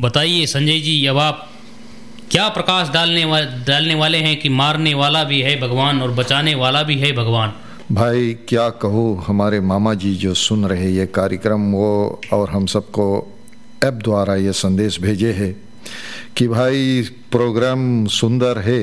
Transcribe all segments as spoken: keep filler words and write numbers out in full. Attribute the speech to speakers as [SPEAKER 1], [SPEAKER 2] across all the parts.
[SPEAKER 1] बताइए संजय जी, अब आप क्या प्रकाश डालने वा, डालने वाले हैं कि मारने वाला भी है भगवान और बचाने वाला भी है भगवान।
[SPEAKER 2] भाई क्या कहूँ, हमारे मामा जी जो सुन रहे ये कार्यक्रम वो और हम सबको ऐप द्वारा ये संदेश भेजे है कि भाई प्रोग्राम सुंदर है,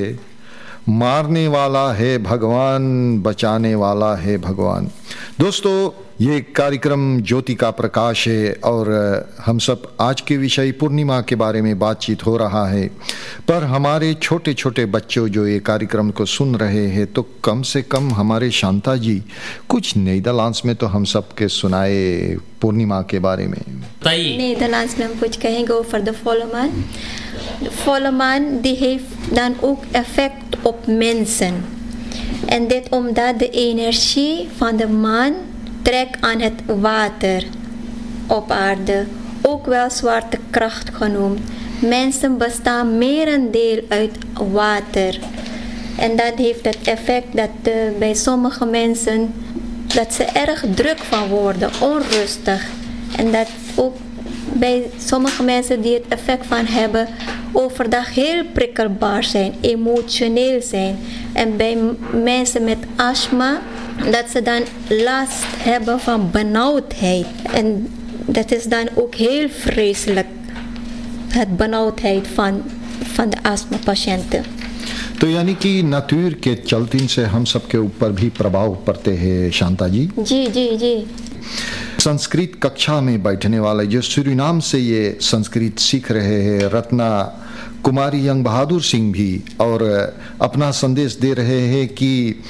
[SPEAKER 2] मारने वाला है भगवान, बचाने वाला है भगवान। दोस्तों, ये कार्यक्रम ज्योति का प्रकाश है और हम सब आज के विषय पूर्णिमा के बारे में बातचीत हो रहा है। पर हमारे छोटे छोटे बच्चों जो ये कार्यक्रम को सुन रहे हैं, तो कम से कम हमारे शांता जी कुछ नीदरलैंड्स में तो हम सब के सुनाए पूर्णिमा के बारे में।
[SPEAKER 3] Nederlands में हम कुछ कहेंगे over de volle maan. De volle maan die heeft dan ook effect op mensen. En dit omdat de energie van de maan trekt aan het water op aarde, ook wel zwaartekracht genoemd. Mensen bestaan merendeel uit water. En dat heeft het effect dat uh, bij sommige mensen dat ze erg druk van worden, onrustig. En dat ook bij sommige mensen die het effect van hebben, overdag heel prikkelbaar zijn, emotioneel zijn. En bij mensen met astma, dat ze dan last hebben van benauwdheid. En dat is dan ook heel vreselijk, het benauwdheid van, van de astmapatiënten.
[SPEAKER 2] तो यानी कि नातूर के चलती से हम सब के ऊपर भी प्रभाव पड़ते हैं शांता जी।
[SPEAKER 3] जी जी जी।
[SPEAKER 2] संस्कृत कक्षा में बैठने वाले जो सूरीनाम से ये संस्कृत सीख रहे हैं रत्ना कुमारी यंग बहादुर सिंह भी और अपना संदेश दे रहे हैं कि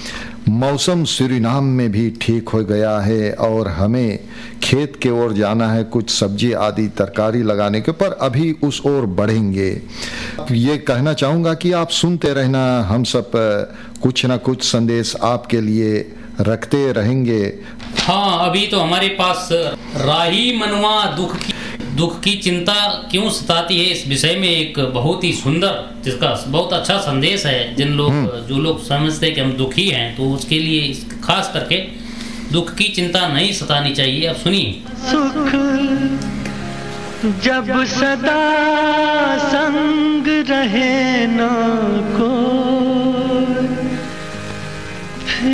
[SPEAKER 2] मौसम सूरीनाम में भी ठीक हो गया है और हमें खेत के ओर जाना है, कुछ सब्जी आदि तरकारी लगाने के, पर अभी उस ओर बढ़ेंगे। ये कहना चाहूँगा कि आप सुनते रहना, हम सब कुछ ना कुछ संदेश आपके लिए रखते रहेंगे।
[SPEAKER 1] हाँ, अभी तो हमारे पास राही मनवा दुख की दुख की चिंता क्यों सताती है इस विषय में एक बहुत ही सुंदर, जिसका बहुत अच्छा संदेश है। जिन लोग जो लोग समझते हैं कि हम दुखी हैं, तो उसके लिए खास करके दुख की चिंता नहीं सतानी चाहिए। अब सुनिए।
[SPEAKER 4] सुख जब सदा संग रहे ना को